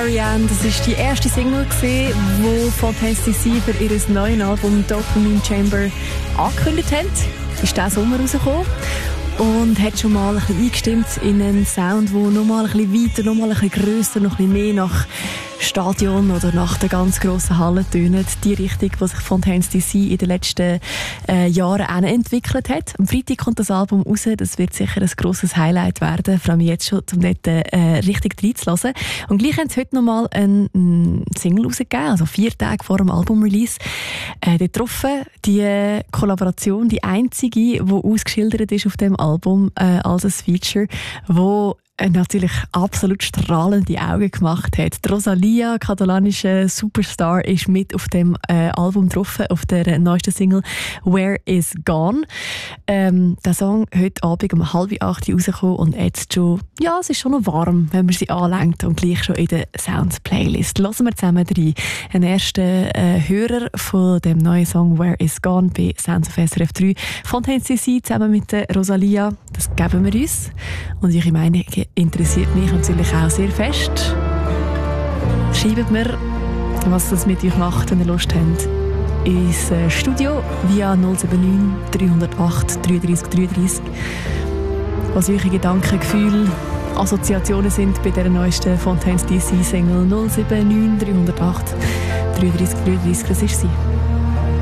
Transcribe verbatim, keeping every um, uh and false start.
Ariane, das war die erste Single, die Fontaines D C für ihr neues Album Dopamine Chamber angekündigt hat. Ist diesen Sommer rausgekommen und hat schon mal ein bisschen eingestimmt in einen Sound, der noch mal ein bisschen weiter, noch mal ein bisschen grösser, noch ein bisschen mehr nach Stadion oder nach den ganz grossen Hallen tönt. Die Richtung, die sich Fontaines D C in den letzten äh, Jahren entwickelt hat. Am Freitag kommt das Album raus. Das wird sicher ein grosses Highlight werden. Vor allem jetzt schon, um dort äh, richtig reinzulassen. Und gleich haben sie heute noch mal eine, eine Single rausgegeben, also vier Tage vor dem Album-Release. Äh, dort getroffen, die Kollaboration, die einzige, die ausgeschildert ist auf dem Album äh, als ein Feature, wo natürlich absolut strahlende Augen gemacht hat. Die Rosalia, katalanische Superstar, ist mit auf dem äh, Album drauf, auf der neuesten Single «Where is Gone». Ähm, der Song heute Abend um halb acht rausgekommen und jetzt schon, ja, es ist schon noch warm, wenn man sie anlenkt und gleich schon in der Sounds-Playlist. Hören wir zusammen rein. Ein erster äh, Hörer von dem neuen Song «Where is Gone» bei Sounds of S R F drei. Fontaines D C zusammen mit der Rosalia. Das geben wir uns. Und ich meine, interessiert mich natürlich auch sehr fest. Schreibt mir, was das mit euch macht, wenn ihr Lust habt, ins Studio via null sieben neun, drei null acht, drei drei drei drei. Was eure Gedanken, Gefühle, Assoziationen sind bei der neuesten Fontaines D C Single null sieben neun, drei null acht, drei drei drei drei. Das ist sie.